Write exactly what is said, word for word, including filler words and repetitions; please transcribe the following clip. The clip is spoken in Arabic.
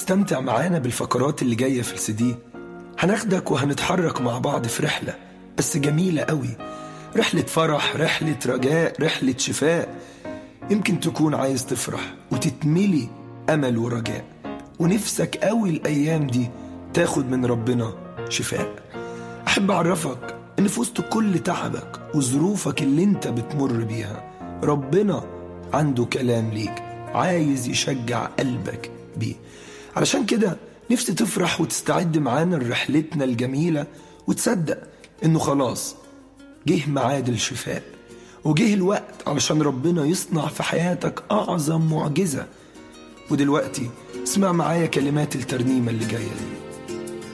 تستمتع معانا بالفقرات اللي جاية في السي دي. هناخدك وهنتحرك مع بعض في رحلة بس جميلة قوي، رحلة فرح، رحلة رجاء، رحلة شفاء. يمكن تكون عايز تفرح وتتملي أمل ورجاء، ونفسك قوي الأيام دي تاخد من ربنا شفاء. أحب أعرفك إن في وسط كل تعبك وظروفك اللي انت بتمر بيها، ربنا عنده كلام ليك عايز يشجع قلبك بيه. علشان كده نفسي تفرح وتستعد معانا لرحلتنا الجميلة، وتصدق إنه خلاص جه ميعاد الشفاء، وجه الوقت علشان ربنا يصنع في حياتك أعظم معجزة. ودلوقتي اسمع معايا كلمات الترنيمة اللي جاية دي.